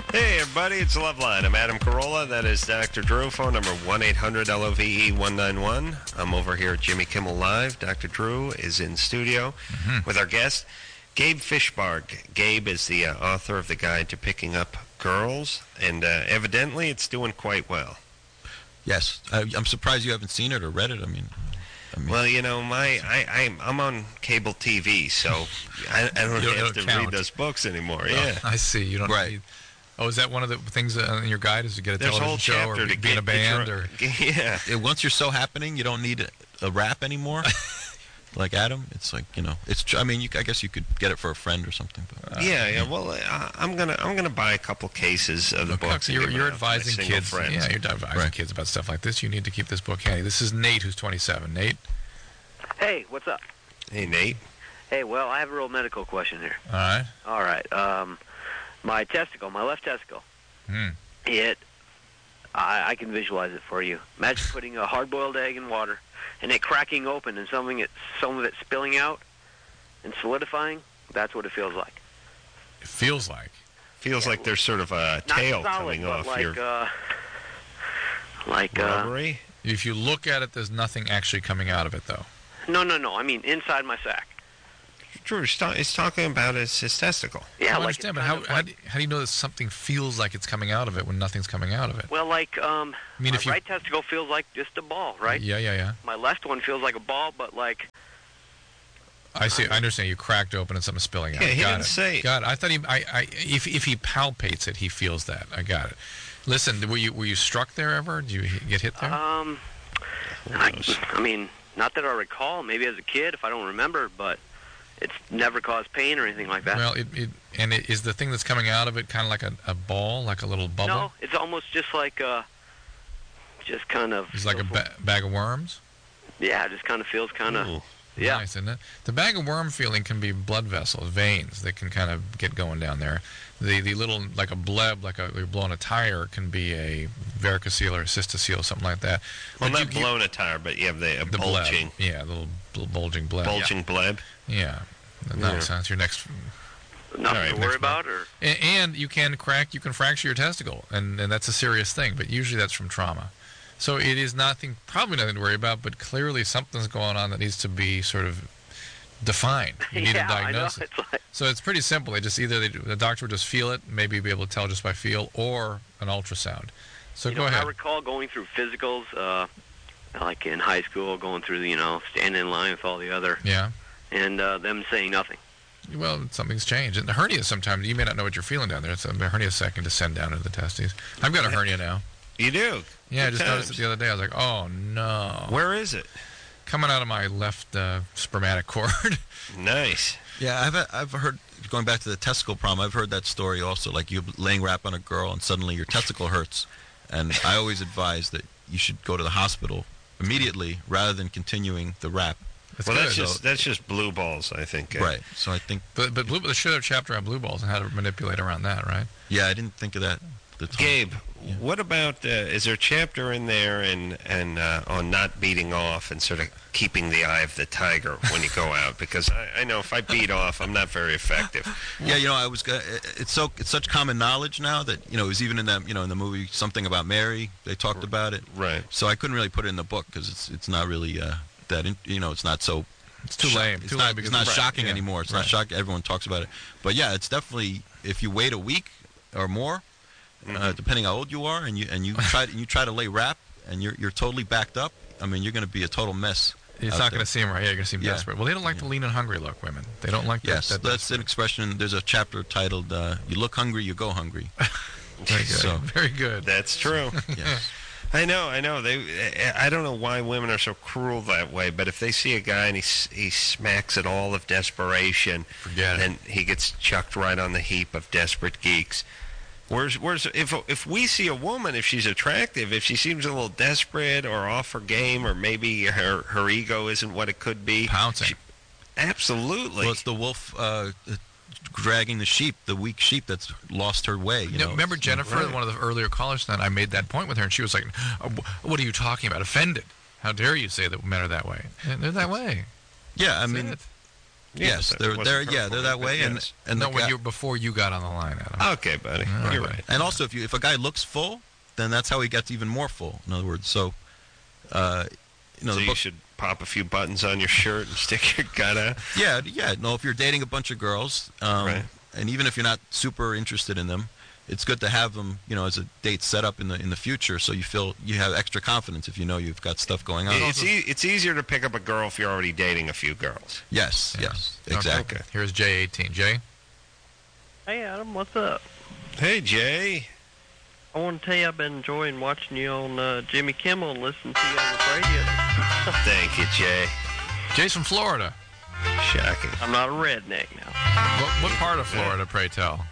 Hey, everybody, it's Loveline. I'm Adam Carolla. That is Dr. Drew. Phone number 1-800-LOVE-191. I'm over here at Jimmy Kimmel Live. Dr. Drew is in studio with our guest, Gabe Fishbarg. Gabe is the author of the Guide to Picking Up Girls, and evidently it's doing quite well. Yes. I'm surprised you haven't seen it or read it. I mean well, you know, I'm on cable TV, so I don't have to read those books anymore. Yeah, I see. You don't need... Oh, is that one of the things in your guide is to get a television show or be in a band? Yeah. Once you're so happening, you don't need a rap anymore. Like Adam, it's like, you know, it's. I mean, I guess you could get it for a friend or something. But, yeah. Well, I'm gonna buy a couple cases of the books. So you're advising kids. Friends. Yeah, you're advising kids about stuff like this. You need to keep this book handy. This is Nate, who's 27. Nate. Hey, what's up? Hey, Nate. Hey, well, I have a real medical question here. All right. My testicle, my left testicle, I can visualize it for you. Imagine putting a hard-boiled egg in water and it cracking open and some of it spilling out and solidifying. That's what it feels like. It feels like? Feels like there's sort of a tail solid, coming off like, your... rubbery? If you look at it, there's nothing actually coming out of it, though. No. I mean, inside my sack. Drew, he's talking about his testicle. Yeah, I understand, but how do you know that something feels like it's coming out of it when nothing's coming out of it? Well, like, I mean, my right testicle feels like just a ball, right? Yeah. My left one feels like a ball, but like... I see. I understand. You cracked open and something's spilling out. Yeah, he didn't say... Got it. I thought if he palpates it, he feels that. I got it. Listen, were you struck there ever? Did you get hit there? I mean, not that I recall. Maybe as a kid, if I don't remember, but... It's never caused pain or anything like that. Well, is the thing that's coming out of it kind of like a ball, like a little bubble? No, it's almost just like just kind of... It's like a bag of worms? Yeah, it just kind of feels kind of... Yeah. Nice, isn't it? The bag of worm feeling can be blood vessels, veins that can kind of get going down there. The little, like a bleb, like you're blowing a tire, can be a varicocele or a cystocele, something like that. Well, not blowing a tire, but you have the bulging. Bleb. Yeah, little bulging bleb. Bulging bleb? Yeah. That sounds your next... Nothing to worry about? And you can fracture your testicle, and that's a serious thing, but usually that's from trauma. So it is probably nothing to worry about, but clearly something's going on that needs to be sort of defined. You need a diagnosis. So it's pretty simple. They just the doctor would just feel it, maybe be able to tell just by feel, or an ultrasound. So go ahead. I recall going through physicals, like in high school, going through standing in line with all the other, and them saying nothing. Well, something's changed. And the hernia, sometimes you may not know what you're feeling down there. The hernia sac can descend down into the testes. I've got a hernia now. You do? Yeah, I just noticed it the other day. I was like, oh, no. Where is it? Coming out of my left spermatic cord. Nice. Yeah, I've heard, going back to the testicle problem, I've heard that story also, like you're laying wrap on a girl and suddenly your testicle hurts. And I always advise that you should go to the hospital immediately rather than continuing the wrap. That's just blue balls, I think. Right. So I think... But they should have a chapter on blue balls and how to manipulate around that, right? Yeah, I didn't think of that. Gabe, what about, is there a chapter in there on not beating off and sort of keeping the eye of the tiger when you go out? Because I know if I beat off, I'm not very effective. Yeah, it's such common knowledge now that, it was even in that, in the movie Something About Mary, they talked about it. Right. So I couldn't really put it in the book because it's not really it's not so... It's too lame. It's not shocking anymore. It's not shocking. Everyone talks about it. But yeah, it's definitely, if you wait a week or more, depending how old you are, and you try to lay wrap, and you're totally backed up. I mean, you're going to be a total mess. It's not going to seem right. Yeah, you're going to seem desperate. Well, they don't like the lean and hungry look, women. They don't like that. Yes, that's an expression. There's a chapter titled "You look hungry, you go hungry." Very good. Very good. That's true. Yes. I know. I don't know why women are so cruel that way, but if they see a guy and he smacks at all of desperation, then he gets chucked right on the heap of desperate geeks. Whereas if we see a woman, if she's attractive, if she seems a little desperate or off her game, or maybe her ego isn't what it could be, pouncing. Absolutely. Well, it's the wolf dragging the sheep, the weak sheep that's lost her way. You know? Remember Jennifer, one of the earlier callers, then I made that point with her, and she was like, what are you talking about? Offended. How dare you say that men are that way? And they're that way. Yeah, I mean, Yes, they're that way, yes. and before you got on the line, Adam. Okay, buddy, you're right. And also, if a guy looks full, then that's how he gets even more full. In other words, so you should pop a few buttons on your shirt and stick your gut out. Yeah. No, if you're dating a bunch of girls, right. And even if you're not super interested in them, it's good to have them, as a date set up in the future, so you feel you have extra confidence if you know you've got stuff going on. It's easier to pick up a girl if you're already dating a few girls. Yes, exactly. Okay. Here's J18. Jay? Hey, Adam, what's up? Hey, Jay. I want to tell you I've been enjoying watching you on Jimmy Kimmel and listening to you on the radio. Thank you, Jay. Jay's from Florida. Shocking. I'm not a redneck now. What part of Florida, pray tell?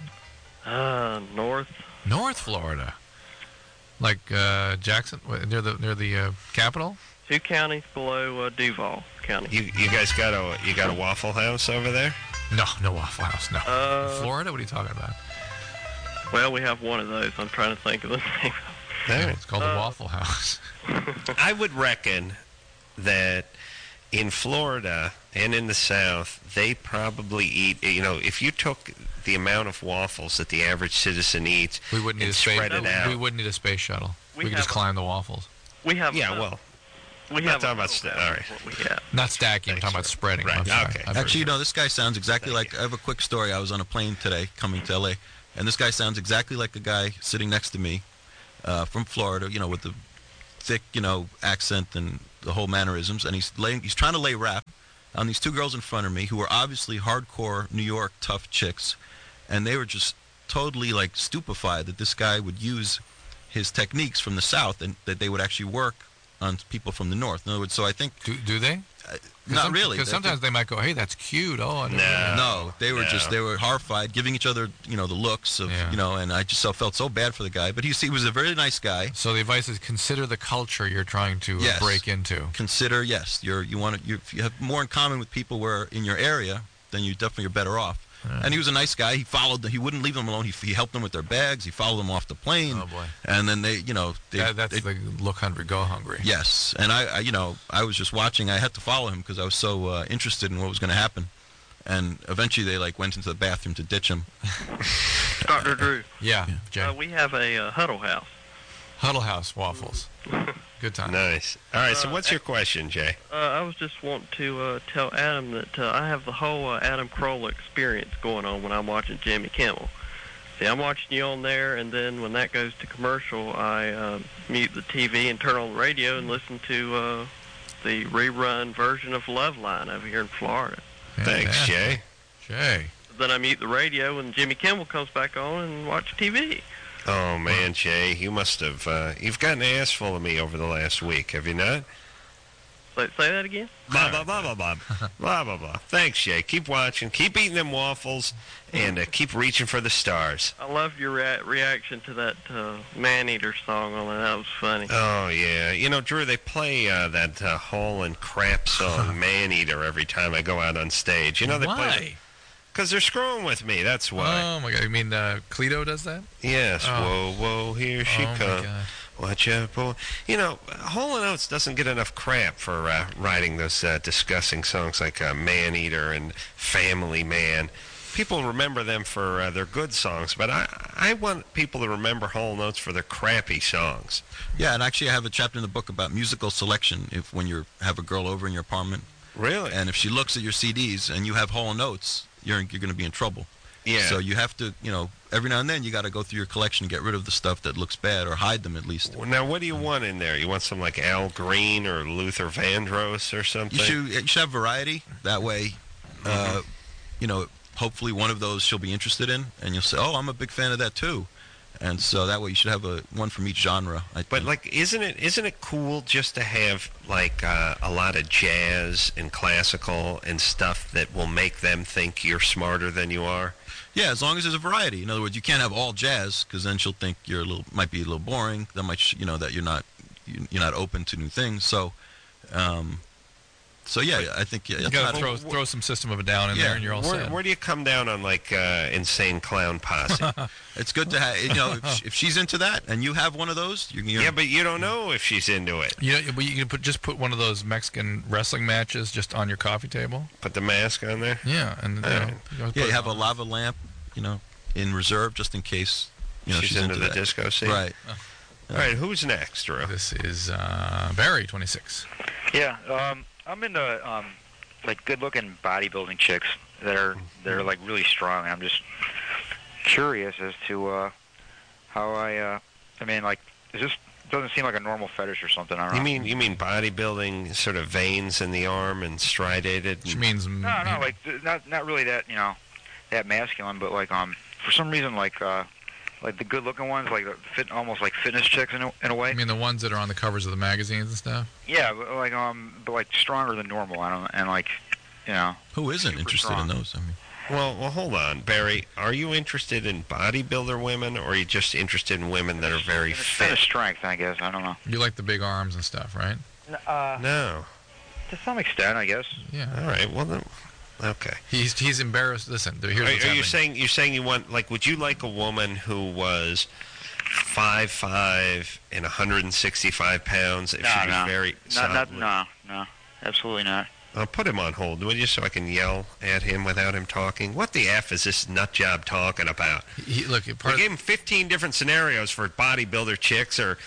North. North Florida. Like Jackson, near the capital? 2 counties below Duval County. You guys got a Waffle House over there? No Waffle House, no. Florida? What are you talking about? Well, we have one of those. I'm trying to think of the name. Yeah, it's called the Waffle House. I would reckon that in Florida and in the South, they probably eat, if you took the amount of waffles that the average citizen eats we wouldn't need spread it out. We wouldn't need a space shuttle. We could just climb the waffles. We have. Yeah, well. We have talking about all right. What we have. Not stacking, I'm talking about spreading. Right, okay. Actually, this guy sounds exactly like, I have a quick story. I was on a plane today coming to L.A., and this guy sounds exactly like a guy sitting next to me from Florida, with the thick, accent and the whole mannerisms, and he's trying to lay rap on these 2 girls in front of me who were obviously hardcore New York tough chicks, and they were just totally stupefied that this guy would use his techniques from the South and that they would actually work on people from the North. In other words, so I think do they? Not really, because sometimes they might go, "Hey, that's cute." Oh, no, they were they were horrified, giving each other the looks of and I just felt so bad for the guy. But he was a very nice guy. So the advice is consider the culture you're trying to break into. Consider if you have more in common with people where in your area, then you definitely are better off. And he was a nice guy. He wouldn't leave them alone. He helped them with their bags. He followed them off the plane. Oh boy! And then that's the look hungry, go hungry. Yes, and I was just watching. I had to follow him because I was so interested in what was going to happen. And eventually they went into the bathroom to ditch him. Dr. Drew. Yeah, Jay. We have a Huddle House. Huddle House waffles. Good time. Nice. All right, so what's your question, Jay? I was just wanting to tell Adam that I have the whole Adam Carolla experience going on when I'm watching Jimmy Kimmel. See, I'm watching you on there, and then when that goes to commercial, I mute the TV and turn on the radio and listen to the rerun version of Loveline over here in Florida. Thanks, Jay. Then I mute the radio when Jimmy Kimmel comes back on and watch TV. Oh, man, Jay, you must have, you've gotten an ass full of me over the last week, have you not? Say that again? Blah, blah, blah, blah, blah. Blah, blah, blah. Thanks, Jay. Keep watching. Keep eating them waffles, and keep reaching for the stars. I loved your reaction to that Man-Eater song on that. That was funny. Oh, yeah. Drew, they play that Hall and Crap song, Man-Eater, every time I go out on stage. They Why? play because they're screwing with me, that's why. Oh, my God. You mean Cleto does that? Yes. Oh. Whoa, here she comes. My God. Watch out, boy. Hall & Oates doesn't get enough crap for writing those disgusting songs like Man-Eater and Family Man. People remember them for their good songs, but I want people to remember Hall & Oates for their crappy songs. Yeah, and actually I have a chapter in the book about musical selection when you have a girl over in your apartment. Really? And if she looks at your CDs and you have Hall & Oates, you're going to be in trouble. Yeah. So you have to, every now and then you got to go through your collection and get rid of the stuff that looks bad or hide them at least. Well, now, what do you want in there? You want some like Al Green or Luther Vandross or something? You should have variety. That way, hopefully one of those she'll be interested in, and you'll say, "Oh, I'm a big fan of that too." And so that way you should have one from each genre. But isn't it cool just to have a lot of jazz and classical and stuff that will make them think you're smarter than you are? Yeah, as long as there's a variety. In other words, you can't have all jazz because then she'll think might be a little boring. That might that you're not open to new things. So, So yeah, I think you got to throw some System of a Down in there, and you're all set. Where do you come down on like Insane Clown Posse? It's good to have, if she's into that, and you have one of those, yeah, but you don't know if she's into it. But you can just put one of those Mexican wrestling matches just on your coffee table. Put the mask on there. Yeah, and you have a lava lamp, in reserve just in case. She's into the disco scene. Right. All right, who's next, Drew? This is Barry, 26. Yeah, I'm into like good-looking bodybuilding chicks that are like really strong. And I'm just curious as to how I mean, like, it just doesn't seem like a normal fetish or something. I don't know. You mean bodybuilding, sort of veins in the arm and striated? Which means no, like not really that that masculine, but like for some reason like the good-looking ones, like almost like fitness chicks in a way. I mean the ones that are on the covers of the magazines and stuff. Yeah, but like stronger than normal. I don't, and like, who isn't interested strong. in those? I mean, well, hold on, Barry. Are you interested in bodybuilder women, or are you just interested in women that are very fit? Fitness strength, I guess. I don't know. You like the big arms and stuff, right? No. To some extent, I guess. Yeah. All right. Well then. Okay. He's embarrassed. Listen, here's what's happening. You're saying you want, like, would you like a woman who was 5'5" and 165 pounds if she was very solid? No, absolutely not. I'll put him on hold, will you, so I can yell at him without him talking? What the F is this nut job talking about? Look, we gave him 15 different scenarios for bodybuilder chicks or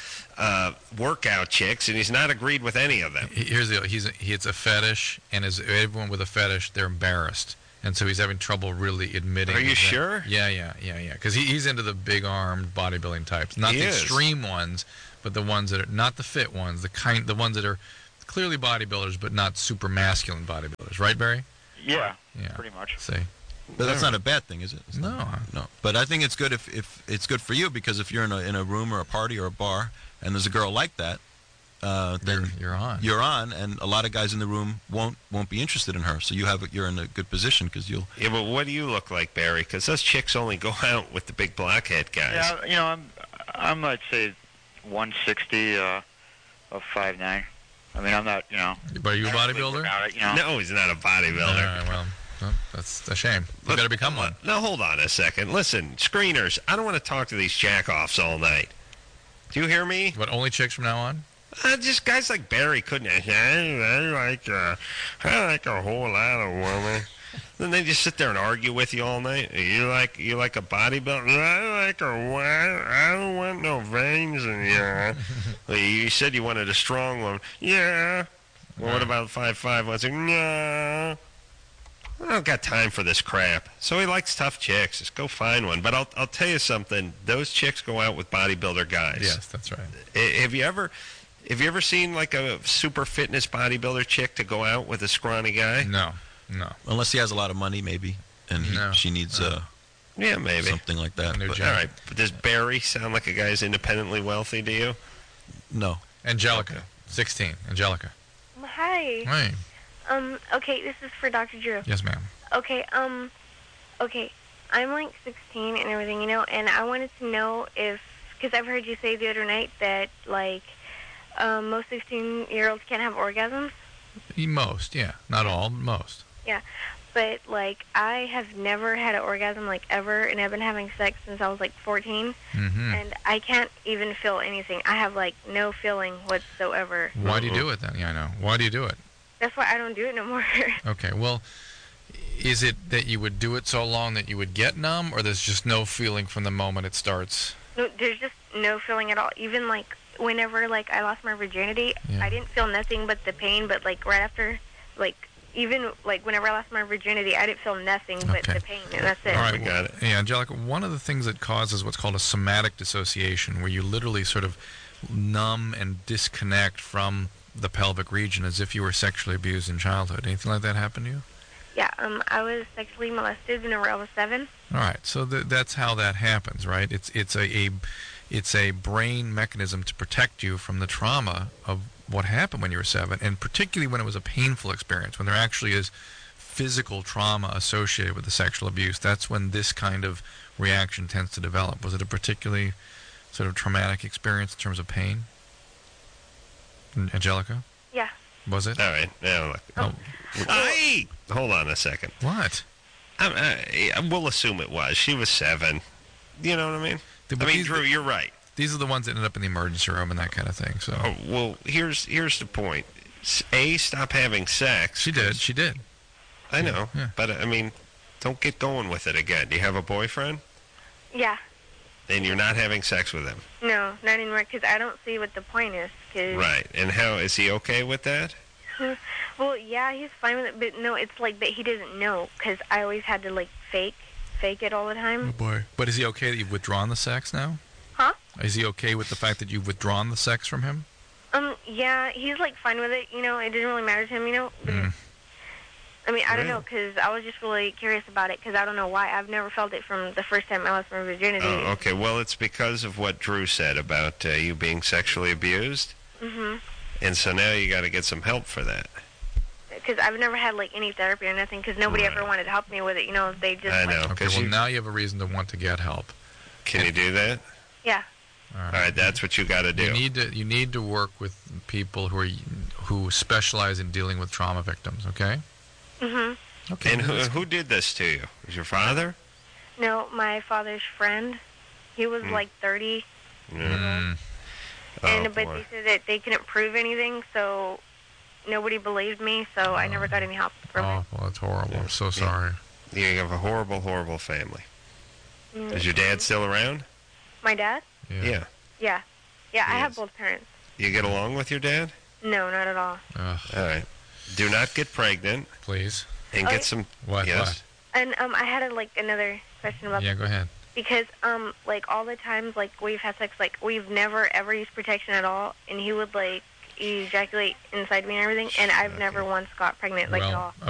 workout chicks, and he's not agreed with any of them. Here's the deal. It's a fetish, and as everyone with a fetish, they're embarrassed. And so he's having trouble really admitting. Are you sure? Yeah. Because he's into the big-armed bodybuilding types. Not the extreme ones, but the ones that are not the fit ones, the ones that are clearly bodybuilders, but not super masculine bodybuilders. Right, Barry? Yeah. Pretty much. See? But that's not a bad thing, is it? No. But I think it's good if it's good for you, because if you're in a room or a party or a bar and there's a girl like that, then you're on. You're on, and a lot of guys in the room won't be interested in her. So you're in a good position because you'll. Yeah, but what do you look like, Barry? Because those chicks only go out with the big blockhead guys. Yeah, I'm I'd say 160 of 5'9". I mean, I'm not, But are you a bodybuilder? No, he's not a bodybuilder. All right, well, that's a shame. You better become one. Now, hold on a second. Listen, screeners, I don't want to talk to these jack-offs all night. Do you hear me? What, only chicks from now on? Just guys like Barry couldn't. I like a whole lot of women. Then they just sit there and argue with you all night. You like a bodybuilder? I like a what? I don't want no veins in you. You said you wanted a strong one. Yeah. Well, what about 5'5"? I was like, no. I don't got time for this crap. So he likes tough chicks. Just go find one. But I'll tell you something. Those chicks go out with bodybuilder guys. Yes, that's right. Have you ever seen like a super fitness bodybuilder chick to go out with a scrawny guy? No. Unless he has a lot of money, maybe, and she needs maybe something like that. But, all right. But does Barry sound like a guy who's independently wealthy to you? No. Angelica, 16. Angelica. Hi. Hi. Okay, this is for Dr. Drew. Yes, ma'am. Okay, okay, I'm like 16 and everything, and I wanted to know because I've heard you say the other night that, like, most 16-year-olds can't have orgasms. Most, yeah. Not all, most. Yeah, but, like, I have never had an orgasm, like, ever, and I've been having sex since I was, like, 14, and I can't even feel anything. I have, like, no feeling whatsoever. Why do you do it, then? Yeah, I know. Why do you do it? That's why I don't do it no more. Okay, well, is it that you would do it so long that you would get numb, or there's just no feeling from the moment it starts? No, there's just no feeling at all. Even, like, whenever, like, I lost my virginity, I didn't feel nothing but the pain, but, like, right after, like, even, like, whenever I lost my virginity, I didn't feel nothing but the pain, and that's it. All right, got it. Yeah, Angelica, one of the things that causes what's called a somatic dissociation, where you literally sort of numb and disconnect from the pelvic region as if you were sexually abused in childhood. Anything like that happen to you? Yeah, I was sexually molested whenever I was 7. All right, so that's how that happens, right? It's a brain mechanism to protect you from the trauma of what happened when you were 7, and particularly when it was a painful experience, when there actually is physical trauma associated with the sexual abuse. That's when this kind of reaction tends to develop. Was it a particularly sort of traumatic experience in terms of pain, Angelica? Yeah. Was it? All right. Now look. Oh. Hold on a second. What? We'll assume it was. She was 7. You know what I mean? Drew, you're right. These are the ones that ended up in the emergency room and that kind of thing. So. Oh, well, here's the point. Stop having sex. She did. I know, yeah. But don't get going with it again. Do you have a boyfriend? Yeah. And you're not having sex with him? No, not anymore, because I don't see what the point is. Right. And how is he okay with that? Well, yeah, he's fine with it, but no, it's like that he doesn't know, because I always had to, like, fake it all the time. Oh, boy. But is he okay that you've withdrawn the sex now? Huh? Is he okay with the fact that you've withdrawn the sex from him? Yeah, he's, like, fine with it, it didn't really matter to him, but I don't know, because I was just really curious about it, because I don't know why. I've never felt it from the first time I lost my virginity. Oh, okay. Well, it's because of what Drew said about you being sexually abused. Mm-hmm. And so now you got to get some help for that. Because I've never had, like, any therapy or nothing, because nobody ever wanted to help me with it, they just... I know. Okay, well, now you have a reason to want to get help. Can you do that? Yeah. All right, that's what you got to do. You need to work with people who specialize in dealing with trauma victims, okay? Mm-hmm. Okay. And who did this to you? Was your father? No, my father's friend. He was, like, 30. Mm. But they said that they couldn't prove anything, so nobody believed me, so I never got any help from it. Oh, well, that's horrible. I'm so sorry. You have a horrible, horrible family. Is your dad still around? My dad? Yeah. Yeah. Yeah, I have both parents. You get along with your dad? No, not at all. All right. Do not get pregnant. Please. And get some... What? Yes? What? And I had another question about Yeah, go ahead. Because like all the times like we've had sex, like we've never ever used protection at all, and he would like ejaculate inside me and everything, and I've never once got pregnant at all.